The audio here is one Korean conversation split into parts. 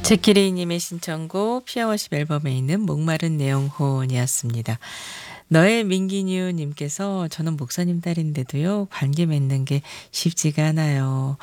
제키리님의 신청곡 피아워십 앨범에 있는 목마른 내용혼이었습니다. 너의 민기뉴님께서 저는 목사님 딸인데도요 관계 맺는 게 쉽지가 않아요.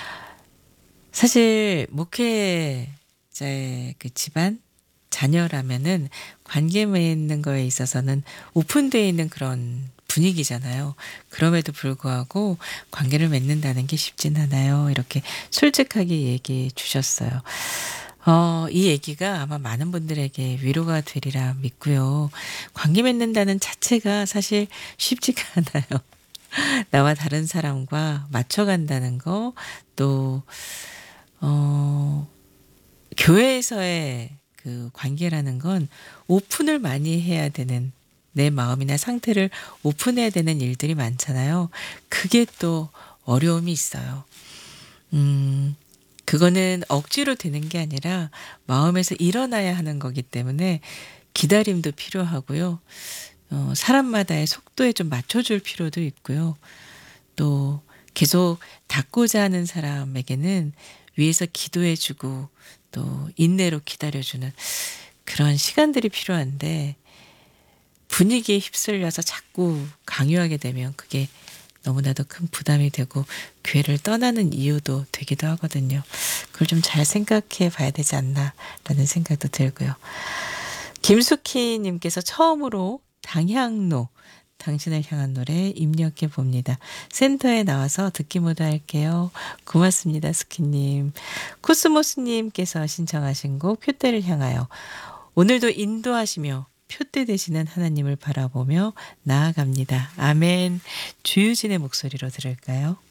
사실 목회자의 그 집안 자녀라면은 관계 맺는 거에 있어서는 오픈되어 있는 그런 분위기잖아요. 그럼에도 불구하고 관계를 맺는다는 게 쉽진 않아요. 이렇게 솔직하게 얘기해 주셨어요. 이 얘기가 아마 많은 분들에게 위로가 되리라 믿고요. 관계 맺는다는 자체가 사실 쉽지가 않아요. 나와 다른 사람과 맞춰간다는 거, 또, 어, 교회에서의 그 관계라는 건 오픈을 많이 해야 되는 내 마음이나 상태를 오픈해야 되는 일들이 많잖아요. 그게 또 어려움이 있어요. 그거는 억지로 되는 게 아니라 마음에서 일어나야 하는 거기 때문에 기다림도 필요하고요. 사람마다의 속도에 좀 맞춰줄 필요도 있고요. 또 계속 닫고자 하는 사람에게는 위에서 기도해주고 또 인내로 기다려주는 그런 시간들이 필요한데 분위기에 휩쓸려서 자꾸 강요하게 되면 그게 너무나도 큰 부담이 되고 교회를 떠나는 이유도 되기도 하거든요. 그걸 좀 잘 생각해 봐야 되지 않나라는 생각도 들고요. 김숙희 님께서 처음으로 당향로 당신을 향한 노래 입력해 봅니다. 센터에 나와서 듣기 모두 할게요. 고맙습니다. 스키님. 코스모스님께서 신청하신 곡 표대를 향하여 오늘도 인도하시며 표대 되시는 하나님을 바라보며 나아갑니다. 아멘. 주유진의 목소리로 들을까요?